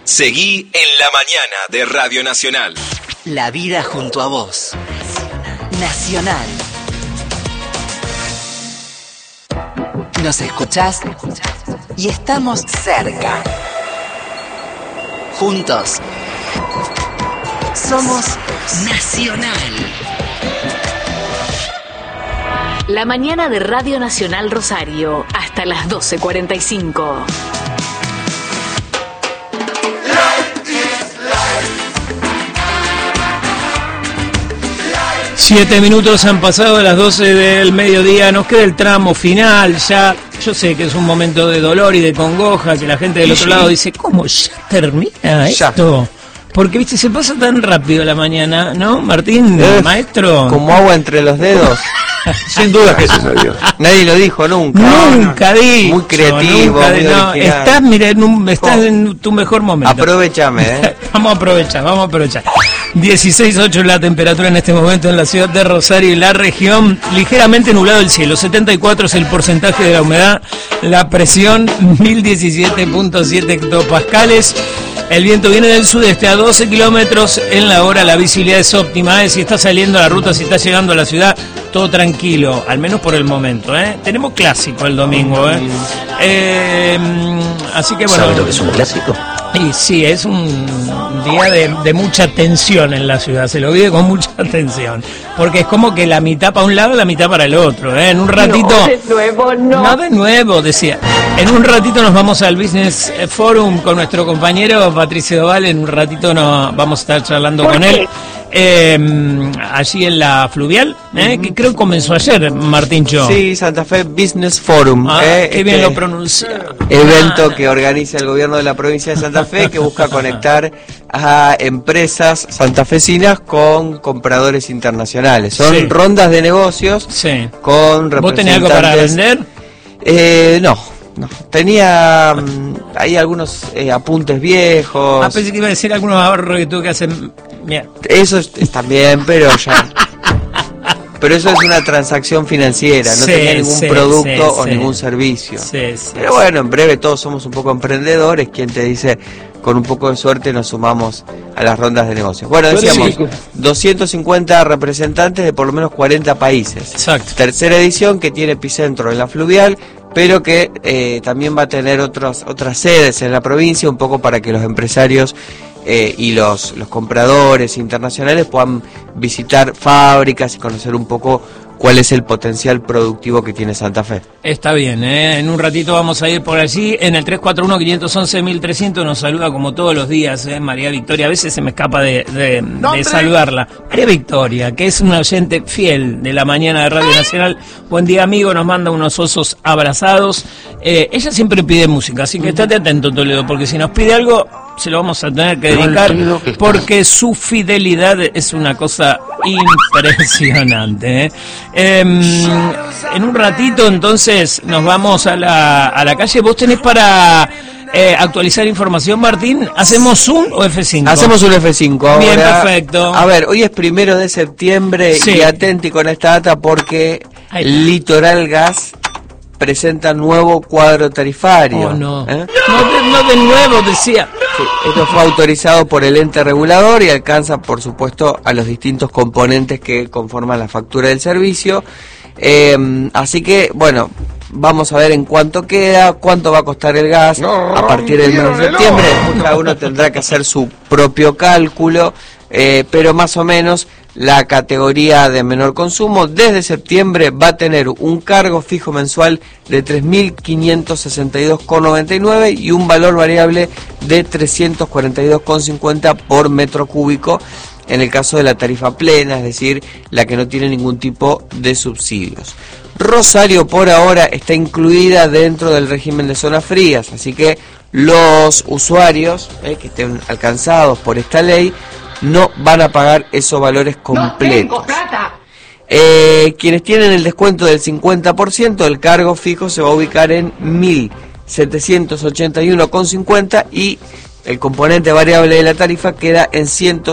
Seguí en la mañana de Radio Nacional. La vida junto a vos. Nacional. Nos escuchás y estamos cerca. Juntos somos Nacional. La mañana de Radio Nacional Rosario, hasta las 12:45. 7 minutos han pasado de las 12 del mediodía, nos queda el tramo final ya. Yo sé que es un momento de dolor y de congoja, que la gente del otro lado dice, ¿cómo ya termina esto? Porque, viste, se pasa tan rápido la mañana, ¿no, Martín, maestro? Como agua entre los dedos. Sin duda que eso salió. Nadie lo dijo nunca. Nunca dicho. Muy creativo, nunca, muy no, original. estás, mira, estás en tu mejor momento. Aprovechame, Vamos a aprovechar. 16.8 la temperatura en este momento en la ciudad de Rosario y la región. Ligeramente nublado el cielo. 74 es el porcentaje de la humedad. La presión 1017.7 hectopascales. El viento viene del sudeste a 12 kilómetros en la hora. La visibilidad es óptima. Si está saliendo a la ruta, si está llegando a la ciudad, todo tranquilo, al menos por el momento. Tenemos clásico el domingo. Así que bueno. ¿Sabes lo que es un clásico? Y sí, es un día de mucha tensión en la ciudad, se lo vive con mucha tensión, porque es como que la mitad para un lado y la mitad para el otro, En un ratito... No, de nuevo no. No de nuevo, decía. En un ratito nos vamos al Business Forum con nuestro compañero Patricio Doval, en un ratito nos vamos a estar charlando con él. Allí en la Fluvial, que creo que comenzó ayer, Martíncho. Sí, Santa Fe Business Forum. Qué bien lo pronuncia. Evento que organiza el gobierno de la provincia de Santa Fe, que busca conectar a empresas santafesinas con compradores internacionales. Son rondas de negocios con representantes. ¿Vos tenés algo para vender? No. Tenía ahí algunos apuntes viejos. Pensé que iba a decir algunos ahorros que tuve que hacer. Mira. Eso está bien, pero ya. Pero eso es una transacción financiera, no tenía ningún producto o ningún servicio. Pero bueno, en breve todos somos un poco emprendedores. ¿Quién te dice? Con un poco de suerte nos sumamos a las rondas de negocios. Bueno, decíamos, 250 representantes de por lo menos 40 países. Exacto. Tercera edición que tiene epicentro en la Fluvial, pero que también va a tener otras sedes en la provincia, un poco para que los empresarios y los compradores internacionales puedan visitar fábricas y conocer un poco cuál es el potencial productivo que tiene Santa Fe. Está bien, en un ratito vamos a ir por allí, en el 341-511-1300 nos saluda como todos los días, María Victoria, a veces se me escapa de saludarla. María Victoria, que es una oyente fiel de la mañana de Radio Nacional, buen día amigo, nos manda unos osos abrazados, ella siempre pide música, así que estate atento Toledo, porque si nos pide algo, se lo vamos a tener que dedicar, porque su fidelidad es una cosa impresionante. En un ratito entonces nos vamos a la calle. ¿Vos tenés para actualizar información, Martín? ¿Hacemos un o F5? Hacemos un F5 ahora. Bien, perfecto. A ver, hoy es 1 de septiembre y atenti con esta data porque Litoral Gas presenta nuevo cuadro tarifario. No de nuevo, decía. Sí, esto fue autorizado por el ente regulador y alcanza, por supuesto, a los distintos componentes que conforman la factura del servicio. Así que, bueno, vamos a ver en cuánto queda, cuánto va a costar el gas a partir del mes de septiembre. Cada uno tendrá que hacer su propio cálculo, pero más o menos la categoría de menor consumo desde septiembre va a tener un cargo fijo mensual de 3.562,99 y un valor variable de 342,50 por metro cúbico en el caso de la tarifa plena, es decir, la que no tiene ningún tipo de subsidios. Rosario por ahora está incluida dentro del régimen de zonas frías, así que los usuarios que estén alcanzados por esta ley no van a pagar esos valores completos. Quienes tienen el descuento del 50%, el cargo fijo se va a ubicar en 1.781,50 y el componente variable de la tarifa queda en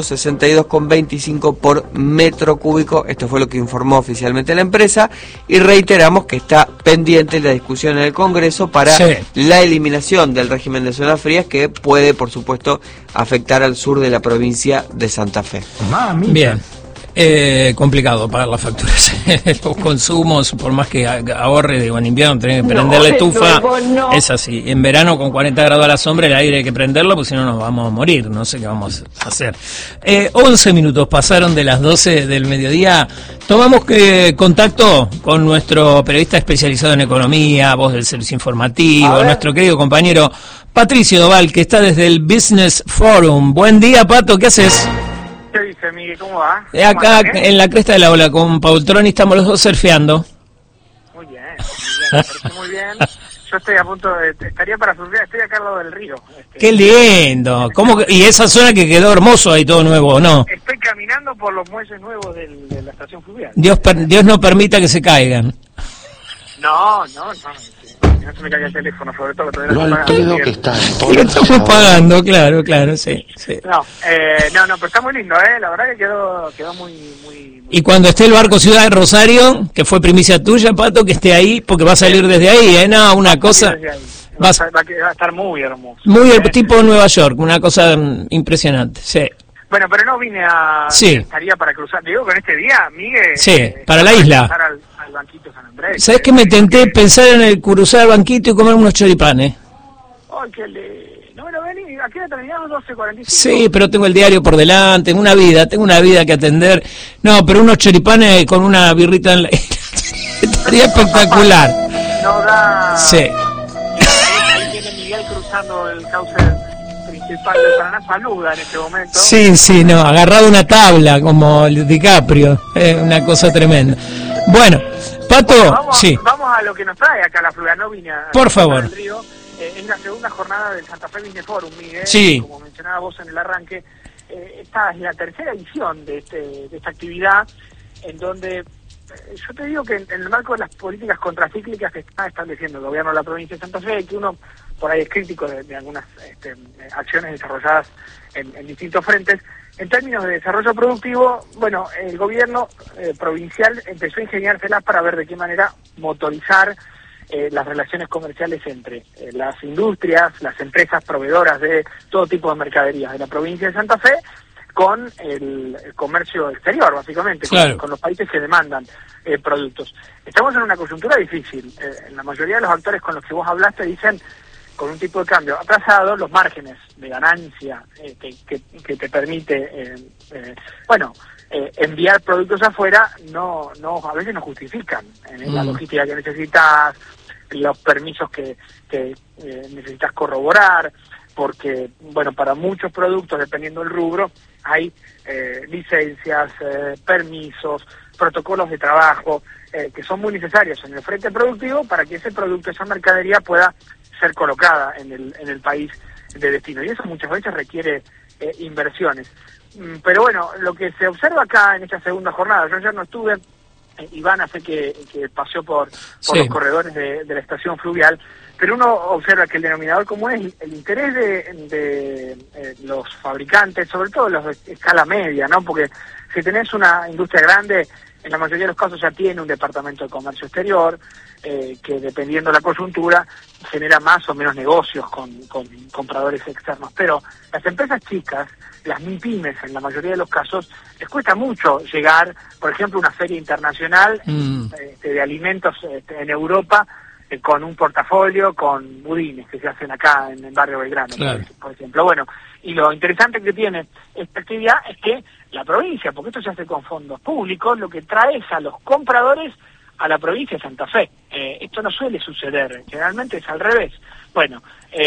162,25 por metro cúbico. Esto fue lo que informó oficialmente la empresa, y reiteramos que está pendiente la discusión en el Congreso para la eliminación del régimen de zonas frías, que puede, por supuesto, afectar al sur de la provincia de Santa Fe. Bien. Complicado pagar las facturas, los consumos, por más que ahorre, digo, en invierno tenés que prender la estufa, es así, en verano con 40 grados a la sombra el aire hay que prenderlo, porque si no nos vamos a morir, no sé qué vamos a hacer. 11 minutos pasaron de las 12 del mediodía, tomamos contacto con nuestro periodista especializado en economía, voz del servicio informativo, nuestro querido compañero Patricio Doval, que está desde el Business Forum. Buen día, Pato, ¿qué haces? ¿Qué dice, Miguel? ¿Cómo va? Acá en la cresta de la ola con Paul Troni estamos los dos surfeando. Muy bien, me parece muy bien. Yo estoy a punto estaría para surfear, estoy acá al lado del río. ¡Qué lindo! ¿Y esa zona que quedó hermoso ahí, todo nuevo, no? Estoy caminando por los muelles nuevos de la estación fluvial. Dios no permita que se caigan. No, no se me caiga el teléfono, sobre todo que todavía lo al pedo que está. Lo estamos pagando, claro, sí. No, pero está muy lindo, la verdad que quedó muy... Y cuando esté el barco Ciudad de Rosario, que fue primicia tuya, Pato, que esté ahí, porque va a salir desde ahí, no, una cosa... Va a estar muy hermoso. Muy tipo Nueva York, una cosa impresionante, sí. Bueno, pero no vine a... Sí. Estaría para cruzar, digo, con este día, Miguel... Sí, para la isla. Al banquito San Andrés. ¿Sabes qué? Me tenté pensar en el cruzar el banquito y comer unos choripanes. Ay, no, vení, aquí la terminamos 12:45. Sí, pero tengo el diario por delante, tengo una vida que atender. No, pero unos choripanes con una birrita en la... Sería espectacular. No da... Sí. Ahí viene Miguel cruzando el cauce principal de Paraná, saluda en este momento. Sí, no, agarrado una tabla como el DiCaprio, una cosa tremenda. Bueno, Pato, vamos a lo que nos trae acá la fluvial, no vine a... Por favor. Río. Es la segunda jornada del Santa Fe Business Forum, Miguel, como mencionaba vos en el arranque. Esta es la tercera edición de esta actividad, en donde yo te digo que en el marco de las políticas contracíclicas que está estableciendo el gobierno de la provincia de Santa Fe, que uno por ahí es crítico de algunas acciones desarrolladas en distintos frentes, en términos de desarrollo productivo, bueno, el gobierno provincial empezó a ingeniárselas para ver de qué manera motorizar las relaciones comerciales entre las industrias, las empresas proveedoras de todo tipo de mercaderías de la provincia de Santa Fe, con el comercio exterior, básicamente, con los países que demandan productos. Estamos en una coyuntura difícil. La mayoría de los actores con los que vos hablaste dicen, con un tipo de cambio atrasado, los márgenes de ganancia que te permite enviar productos afuera a veces no justifican la logística que necesitas, los permisos que necesitas corroborar, porque para muchos productos, dependiendo del rubro, hay licencias, permisos, protocolos de trabajo que son muy necesarios en el frente productivo para que ese producto, esa mercadería pueda ser colocada en el país de destino, y eso muchas veces requiere inversiones. Pero bueno, lo que se observa acá en esta segunda jornada, yo ayer no estuve, Ivana sé que paseó por los corredores de la estación fluvial, pero uno observa que el denominador común es el interés de los fabricantes, sobre todo los de escala media, ¿no? Porque si tenés una industria grande, en la mayoría de los casos ya tiene un departamento de comercio exterior, que dependiendo de la coyuntura genera más o menos negocios con compradores externos. Pero las empresas chicas, las MIPYMES en la mayoría de los casos, les cuesta mucho llegar, por ejemplo, a una feria internacional de alimentos en Europa, con un portafolio, con budines que se hacen acá en el barrio Belgrano, por ejemplo. Bueno, y lo interesante que tiene esta actividad es que la provincia, porque esto se hace con fondos públicos, lo que trae es a los compradores a la provincia de Santa Fe. Esto no suele suceder, generalmente es al revés. Bueno,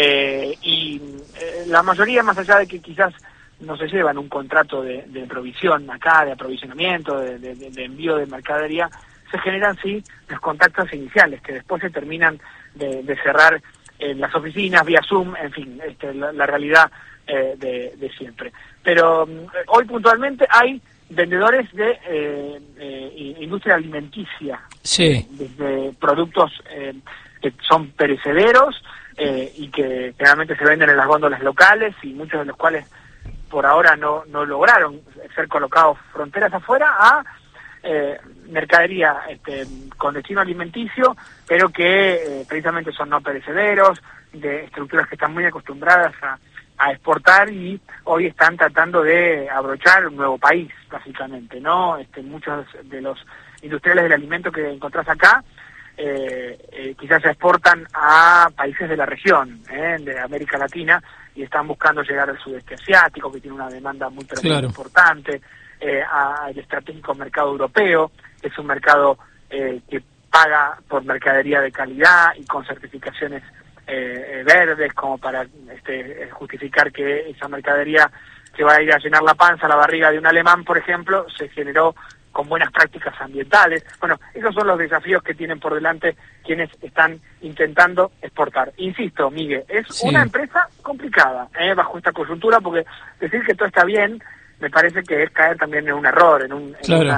la mayoría, más allá de que quizás no se llevan un contrato de provisión acá, de aprovisionamiento, de envío de mercadería, se generan sí los contactos iniciales que después se terminan de cerrar en las oficinas, vía Zoom, en fin, la realidad de siempre. Pero hoy puntualmente hay vendedores de industria alimenticia, desde productos que son perecederos, y que generalmente se venden en las góndolas locales y muchos de los cuales por ahora no lograron ser colocados fronteras afuera a mercadería con destino alimenticio, pero que precisamente son no perecederos, de estructuras que están muy acostumbradas a exportar y hoy están tratando de abrochar un nuevo país, básicamente, ¿no? Muchos de los industriales del alimento que encontrás acá quizás se exportan a países de la región, de América Latina, y están buscando llegar al sudeste asiático, que tiene una demanda muy importante, al estratégico mercado europeo, que es un mercado que paga por mercadería de calidad y con certificaciones verdes, como para justificar que esa mercadería que va a ir a llenar la panza, la barriga de un alemán, por ejemplo, se generó con buenas prácticas ambientales. Bueno, esos son los desafíos que tienen por delante quienes están intentando exportar. Insisto, Miguel, es una empresa complicada bajo esta coyuntura, porque decir que todo está bien me parece que es caer también en un error, en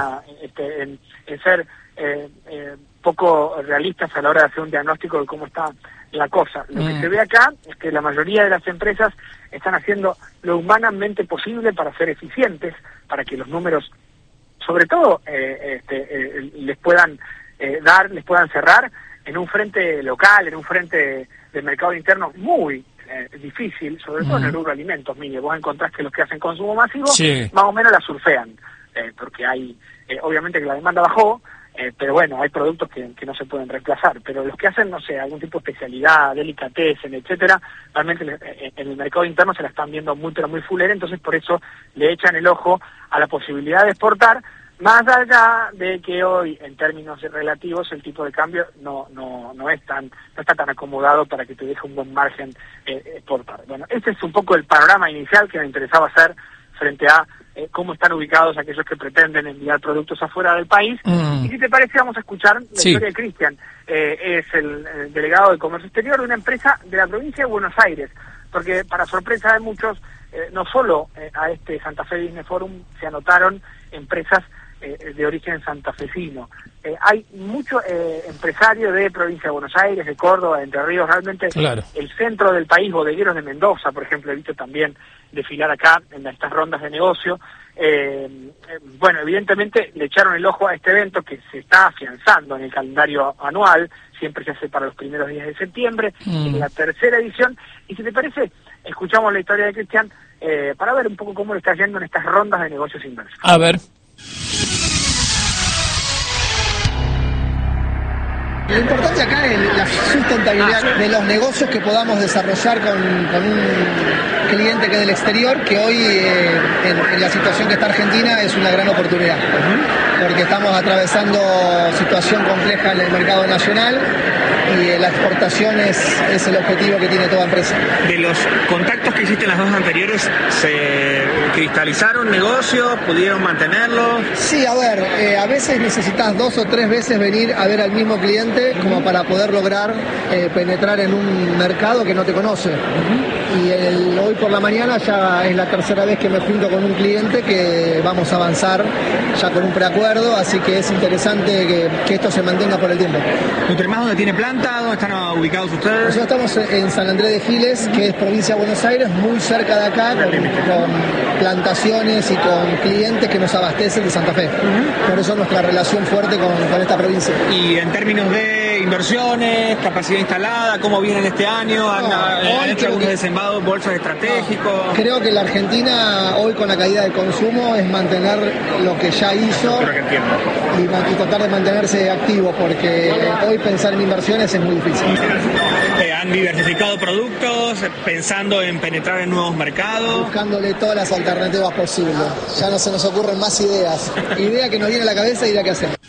ser poco realistas a la hora de hacer un diagnóstico de cómo está la cosa. Lo que se ve acá es que la mayoría de las empresas están haciendo lo humanamente posible para ser eficientes, para que los números, sobre todo, les puedan les puedan cerrar en un frente local, en un frente de mercado interno muy difícil, sobre todo en el rubro de alimentos. Mire, vos encontrás que los que hacen consumo masivo más o menos la surfean, porque hay, obviamente que la demanda bajó, pero bueno, hay productos que no se pueden reemplazar, pero los que hacen, no sé, algún tipo de especialidad, delicatessen, etcétera, realmente en el mercado interno se la están viendo muy, pero muy fulera, entonces por eso le echan el ojo a la posibilidad de exportar, más allá de que hoy, en términos relativos, el tipo de cambio no está tan acomodado para que te deje un buen margen exportar. Bueno, este es un poco el panorama inicial que me interesaba hacer frente a cómo están ubicados aquellos que pretenden enviar productos afuera del país. Y si te parece, vamos a escuchar la historia de Cristian. Es el delegado de Comercio Exterior de una empresa de la provincia de Buenos Aires, porque para sorpresa de muchos, no solo a este Santa Fe Business Forum se anotaron empresas de origen santafesino. Hay mucho empresario de provincia de Buenos Aires, de Córdoba, de Entre Ríos, realmente el centro del país, bodegueros de Mendoza, por ejemplo, he visto también desfilar acá en estas rondas de negocio. Bueno, evidentemente le echaron el ojo a este evento que se está afianzando en el calendario anual, siempre se hace para los primeros días de septiembre, en la tercera edición, y si te parece, escuchamos la historia de Cristian para ver un poco cómo le está yendo en estas rondas de negocios inversos. A ver. Lo importante acá es la sustentabilidad de los negocios que podamos desarrollar con un cliente que es del exterior, que hoy en la situación que está Argentina es una gran oportunidad, porque estamos atravesando situación compleja en el mercado nacional y la exportación es el objetivo que tiene toda empresa. De los contactos que hiciste en las dos anteriores, ¿se cristalizaron negocios? ¿Pudieron mantenerlos? Sí, a ver, a veces necesitas 2 o 3 veces venir a ver al mismo cliente como para poder lograr penetrar en un mercado que no te conoce. Y hoy por la mañana ya es la tercera vez que me junto con un cliente que vamos a avanzar ya con un preacuerdo, así que es interesante que esto se mantenga por el tiempo. ¿Nutremás dónde tiene planta? ¿Dónde están ubicados ustedes? Nosotros estamos en San Andrés de Giles, que es provincia de Buenos Aires, muy cerca de acá, con plantaciones y con clientes que nos abastecen de Santa Fe. Por eso nuestra relación fuerte con esta provincia. Y en términos de inversiones, capacidad instalada, ¿cómo vienen este año? ¿Han hecho algunos desembados, bolsas estratégicos? Creo que la Argentina hoy, con la caída del consumo, es mantener lo que ya hizo y tratar de mantenerse activo, porque hoy pensar en inversiones es muy difícil. ¿Han diversificado productos, pensando en penetrar en nuevos mercados? Buscándole todas las alternativas posibles. Ya no se nos ocurren más ideas. Idea que nos viene a la cabeza y idea que hacemos.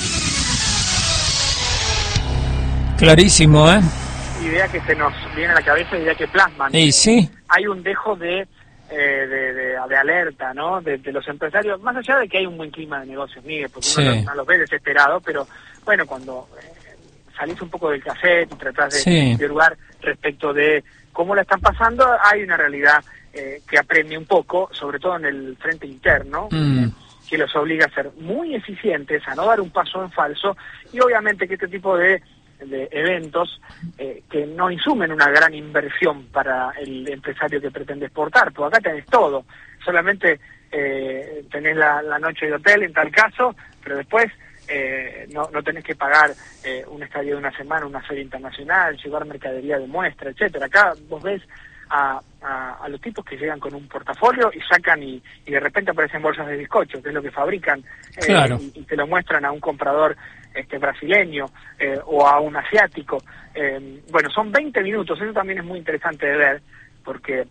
Clarísimo, Idea que se nos viene a la cabeza, idea que plasman. Y sí. Hay un dejo de alerta, ¿no? De los empresarios, más allá de que hay un buen clima de negocios, Miguel, porque uno no los ve desesperados, pero bueno, cuando salís un poco del cassette y tratás de dialogar respecto de cómo la están pasando, hay una realidad que apremia un poco, sobre todo en el frente interno, que los obliga a ser muy eficientes, a no dar un paso en falso, y obviamente que este tipo de eventos que no insumen una gran inversión para el empresario que pretende exportar, porque acá tenés todo, solamente tenés la noche de hotel en tal caso, pero después no tenés que pagar un estadio de una semana, una feria internacional, llevar mercadería de muestra, etcétera. Acá vos ves a los tipos que llegan con un portafolio y sacan y de repente aparecen bolsas de bizcocho, que es lo que fabrican, claro. y te lo muestran a un comprador brasileño o a un asiático. Bueno, son 20 minutos, eso también es muy interesante de ver, porque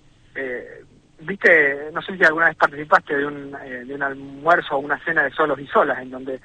viste, no sé si alguna vez participaste de un almuerzo o una cena de solos y solas, en donde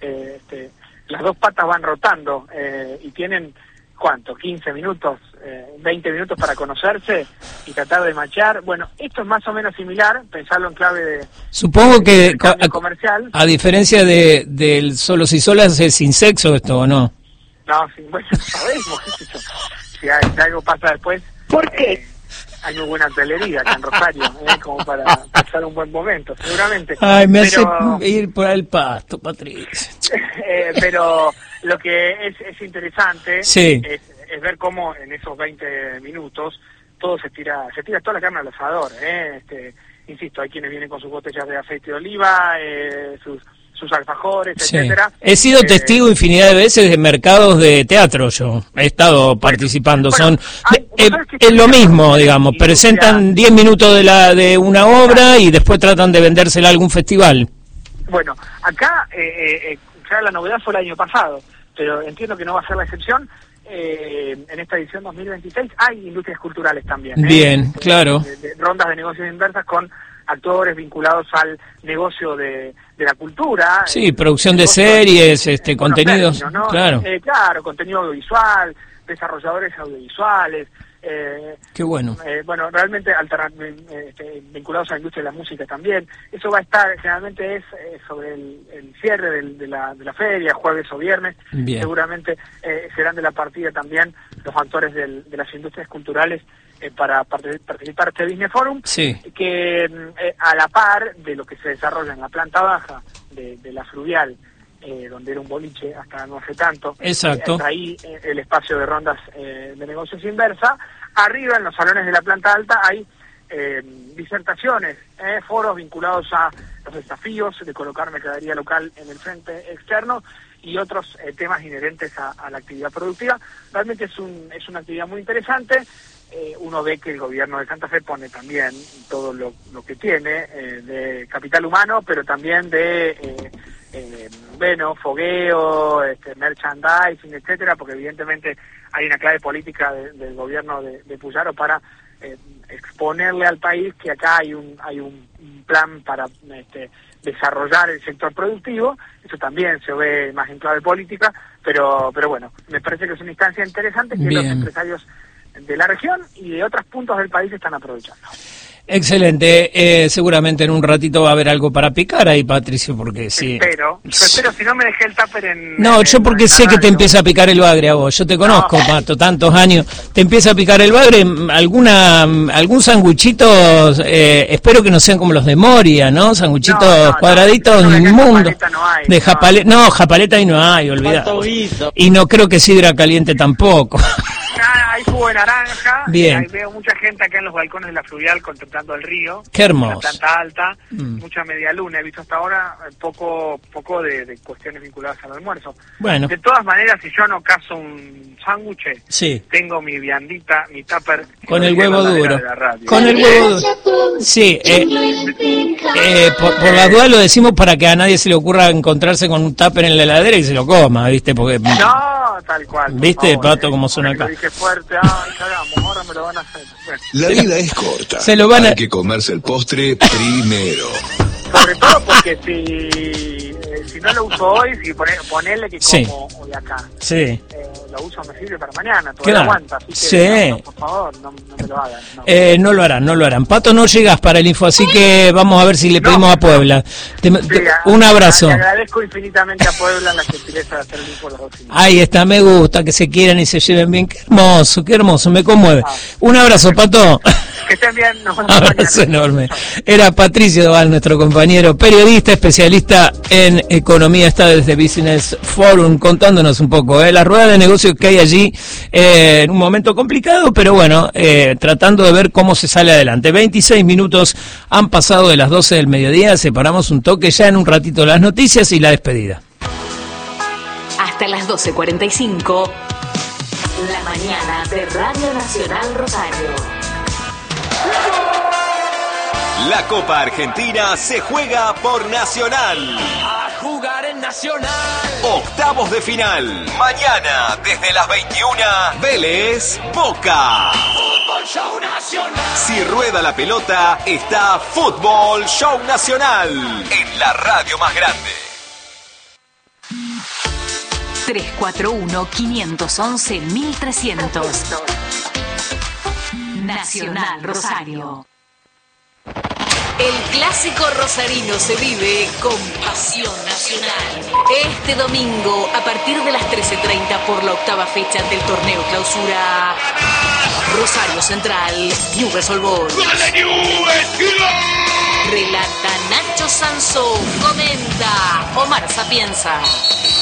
las dos patas van rotando y tienen, ¿cuánto? 15 minutos, 20 minutos para conocerse y tratar de machear. Bueno, esto es más o menos similar, pensarlo en clave de... Supongo que comercial. A diferencia del solos y solas, es sin sexo esto, ¿o no? No, sí, bueno, sabemos, qué sé yo. Si algo pasa después... ¿Por qué? Hay muy buena hotelería acá en Rosario, como para pasar un buen momento, seguramente. Ay, me hace ir por el pasto, Patricia. Pero lo que es interesante sí. es ver cómo en esos 20 minutos todo se tira toda la carne al asador. Insisto, hay quienes vienen con sus botellas de aceite de oliva, sus alfajores, sí. etcétera. He sido testigo infinidad de veces de mercados de teatro, yo he estado participando. Bueno, es lo mismo, digamos, presentan 10 minutos de una obra y después tratan de vendérsela a algún festival. Bueno, acá ya la novedad fue el año pasado, pero entiendo que no va a ser la excepción. En esta edición 2026 hay industrias culturales también. Bien, claro. De rondas de negocios inversas con actores vinculados al negocio de la cultura. Sí, producción de series, contenidos, términos, ¿no? Claro. Claro, contenido audiovisual, desarrolladores audiovisuales. Qué bueno. Bueno, realmente vinculados a la industria de la música también. Eso va a estar, generalmente es sobre el cierre de la feria, jueves o viernes. Bien. Seguramente serán de la partida también los actores de las industrias culturales para participar de este Business Forum, sí. Que a la par de lo que se desarrolla en la planta baja de la Fluvial, donde era un boliche hasta no hace tanto. Exacto. Ahí el espacio de rondas de negocios inversa. Arriba, en los salones de la planta alta, hay disertaciones, foros vinculados a los desafíos de colocar mercadería local en el frente externo y otros temas inherentes a la actividad productiva. Realmente es una actividad muy interesante. Uno ve que el gobierno de Santa Fe pone también todo lo que tiene de capital humano, pero también de fogueo, merchandising, etcétera, porque evidentemente hay una clave política del gobierno de Puyaro para exponerle al país que acá hay un plan para desarrollar el sector productivo. Eso también se ve más en clave política, pero bueno, me parece que es una instancia interesante que los empresarios de la región y de otros puntos del país están aprovechando. Excelente, seguramente en un ratito va a haber algo para picar ahí, Patricio, porque sí. Espero, si no me dejé el tupper en... No, yo porque sé que te empieza a picar el bagre a vos, yo te conozco, Pato, tantos años, te empieza a picar el bagre, algún sanguchito, espero que no sean como los de Moria, ¿no? Sanguchitos cuadraditos inmundos. De japaleta, no, japaleta ahí no hay, olvidado. Y no creo que sidra caliente tampoco. Hay jugo de naranja. Bien. Ahí veo mucha gente acá en los balcones de la Fluvial contemplando el río. Qué hermoso. La planta alta, mucha media luna. He visto hasta ahora poco de cuestiones vinculadas al almuerzo. Bueno. De todas maneras, si yo no caso un sándwich, sí. Tengo mi viandita, mi tupper. Con el huevo duro. Con el huevo duro. Sí. Por la duda lo decimos para que a nadie se le ocurra encontrarse con un tupper en la heladera y se lo coma, ¿viste? Porque... No, tal cual. ¿Viste, Pato, cómo son acá? Lo dije fuerte, cagamos, ahora me lo van a hacer. Bueno. La vida es corta. Hay que comerse el postre primero. Sobre todo porque si no lo uso hoy, si ponele que como hoy acá. Sí. Lo uso, me sirve para mañana, todavía aguanta, así que sí. No, por favor, no me lo hagan. No lo harán. Pato, no llegas para el info, así que vamos a ver si le pedimos a Puebla. Un abrazo. Te agradezco infinitamente a Puebla la gentileza de hacer el info los dos. Ahí está, me gusta que se quieran y se lleven bien. Qué hermoso, me conmueve. Un abrazo, Pato. Que estén bien. Nos vemos mañana. Abrazo enorme. Era Patricio Doval, nuestro compañero periodista, especialista en economía, está desde Business Forum contándonos un poco la rueda de negocios que hay allí en un momento complicado, pero bueno, tratando de ver cómo se sale adelante. 26 minutos han pasado de las 12 del mediodía, separamos un toque, ya en un ratito las noticias y la despedida. Hasta las 12:45, la mañana de Radio Nacional Rosario. La Copa Argentina se juega por Nacional. A jugar en Nacional. Octavos de final. Mañana, desde las 21, Vélez, Boca. Fútbol Show Nacional. Si rueda la pelota, está Fútbol Show Nacional. En la radio más grande. 341-511-1300. Nacional Rosario. El clásico rosarino se vive con pasión nacional. Este domingo, a partir de las 13:30 por la octava fecha del torneo clausura. Rosario Central, Newell's Old Boys. Relata Nacho Sansón, comenta Omar Sapienza.